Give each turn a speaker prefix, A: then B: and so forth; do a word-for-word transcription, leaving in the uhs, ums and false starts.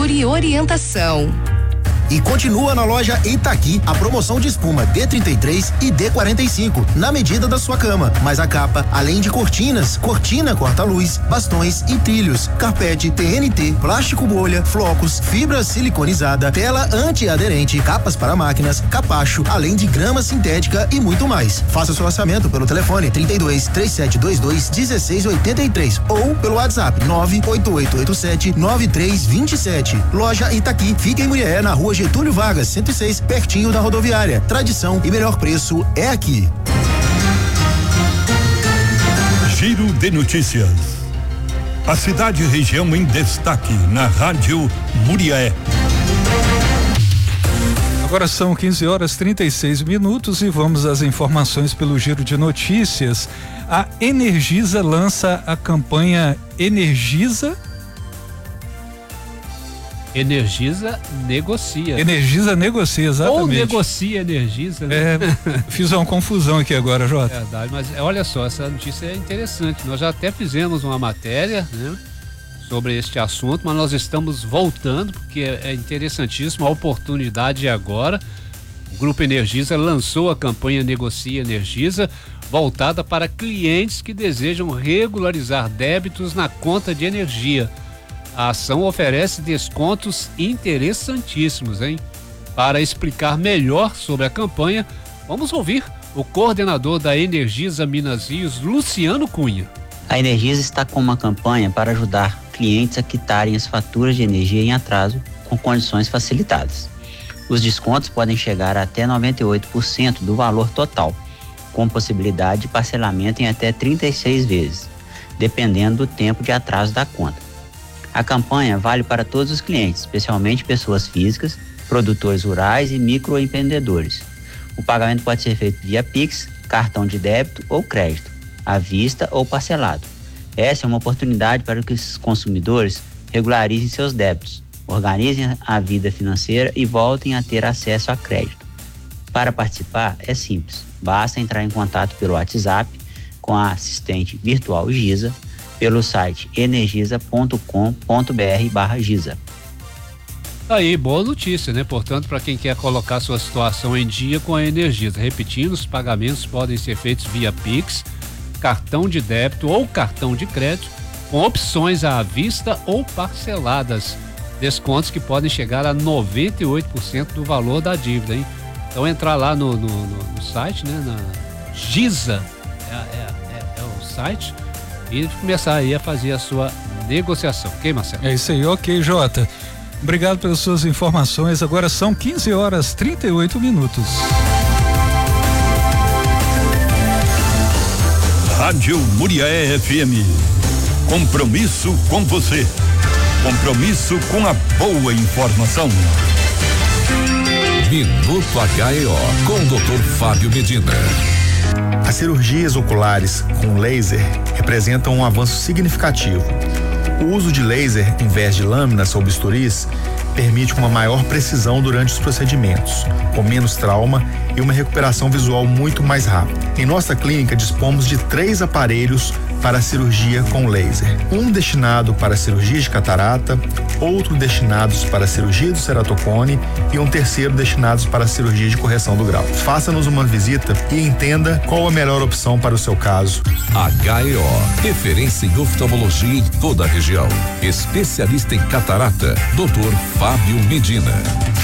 A: e orientação.
B: E continua na loja Itaqui a promoção de espuma D trinta e três e D quarenta e cinco, na medida da sua cama. Mas a capa, além de cortinas, cortina corta-luz, bastões e trilhos, carpete, T N T, plástico bolha, flocos, fibra siliconizada, tela antiaderente, capas para máquinas, capacho, além de grama sintética e muito mais. Faça seu orçamento pelo telefone trinta e dois, três sete dois dois, dezesseis oitenta e três ou pelo WhatsApp nove oito oito oito sete, nove três dois sete. Loja Itaqui, fica em Murié, na rua Getúlio Vargas, cento e seis, pertinho da rodoviária. Tradição e melhor preço é aqui.
C: Giro de notícias. A cidade e região em destaque na Rádio Murié.
D: Agora são quinze horas trinta e seis minutos e vamos às informações pelo Giro de Notícias. A Energisa lança a campanha Energisa
E: Energisa negocia.
D: Energisa negocia, exatamente.
E: Ou negocia Energisa, né?
D: É, fiz uma confusão aqui agora, Jota.
E: É verdade, mas olha só, essa notícia é interessante. Nós já até fizemos uma matéria, né, sobre este assunto, mas nós estamos voltando, porque é interessantíssimo, a oportunidade é agora. O Grupo Energisa lançou a campanha Negocia Energisa, voltada para clientes que desejam regularizar débitos na conta de energia. A ação oferece descontos interessantíssimos, hein? Para explicar melhor sobre a campanha, vamos ouvir o coordenador da Energisa Minas Rios, Luciano Cunha.
F: A Energisa está com uma campanha para ajudar clientes a quitarem as faturas de energia em atraso com condições facilitadas. Os descontos podem chegar a até noventa e oito por cento do valor total, com possibilidade de parcelamento em até trinta e seis vezes, dependendo do tempo de atraso da conta. A campanha vale para todos os clientes, especialmente pessoas físicas, produtores rurais e microempreendedores. O pagamento pode ser feito via Pix, cartão de débito ou crédito, à vista ou parcelado. Essa é uma oportunidade para que os consumidores regularizem seus débitos, organizem a vida financeira e voltem a ter acesso a crédito. Para participar é simples, basta entrar em contato pelo WhatsApp com a assistente virtual Giza, pelo site energisa ponto com ponto br barra Giza.
E: Aí, boa notícia, né? Portanto, para quem quer colocar sua situação em dia com a Energisa. Repetindo, os pagamentos podem ser feitos via Pix, cartão de débito ou cartão de crédito, com opções à vista ou parceladas. Descontos que podem chegar a noventa e oito por cento do valor da dívida, hein? Então, entrar lá no, no, no, no site, né? Na Giza, é, é, é, é o site, e começar aí a fazer a sua negociação, ok, Marcelo?
D: É isso aí, ok, Jota. Obrigado pelas suas informações. Agora são quinze horas trinta e oito minutos.
C: Rádio Murié F M. Compromisso com você. Compromisso com a boa informação.
G: Minuto H E O com o doutor Fábio Medina.
H: As cirurgias oculares com laser representam um avanço significativo. O uso de laser em vez de lâminas ou bisturis permite uma maior precisão durante os procedimentos, com menos trauma e uma recuperação visual muito mais rápida. Em nossa clínica dispomos de três aparelhos para a cirurgia com laser. Um destinado para a cirurgia de catarata, outro destinados para a cirurgia do ceratocone e um terceiro destinados para a cirurgia de correção do grau. Faça-nos uma visita e entenda qual a melhor opção para o seu caso.
G: H E O, referência em oftalmologia em toda a região. Especialista em catarata, doutor Fábio Medina.